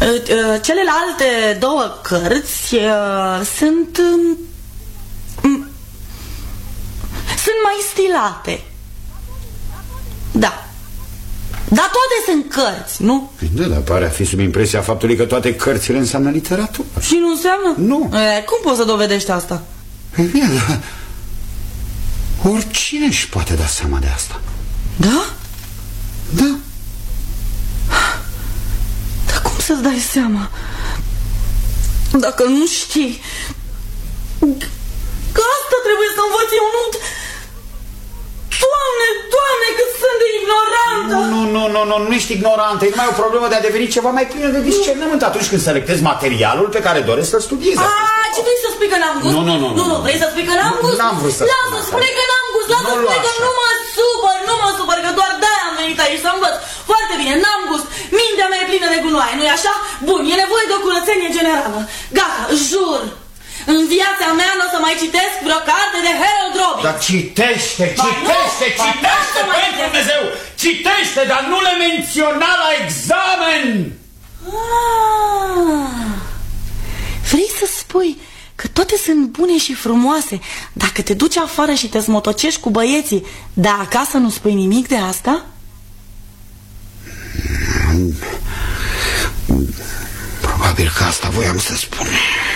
Celelalte două cărți sunt mai stilate. Da. Dar toate sunt cărți, nu? Da, dar pare a fi sub impresia faptului că toate cărțile înseamnă literatură. Și nu înseamnă? Nu. Cum poți să dovedești asta? Bine, dar oricine își poate da seama de asta. Da? Da. Dar cum să-ți dai seama dacă nu știi? Că asta trebuie să învăț eu, nu? Doamne, cât sunt de ignorantă! Nu ești ignorantă, e numai o problemă de a deveni ceva mai plină de discernământ atunci când selectezi materialul pe care doresc să-l studiezi. Ce vrei să spui că n-am gust? Nu, vrei să spui că n-am gust? N-am vrut să lasă, spune că n-am gust, spune că nu mă supăr, că doar de-aia am venit aici să învăț. Foarte bine, n-am gust, mintea mea e plină de gunoaie, nu-i așa? Bun, e nevoie de o curățenie generală. Gata, jur! În viața mea nu o să mai citesc vreo carte de Harold Robbins. Dar citește, băi Dumnezeu! Citește, dar nu le menționa la examen! Vrei să spui că toate sunt bune și frumoase dacă te duci afară și te smotocești cu băieții, dar acasă nu spui nimic de asta? Probabil că asta voiam să spun.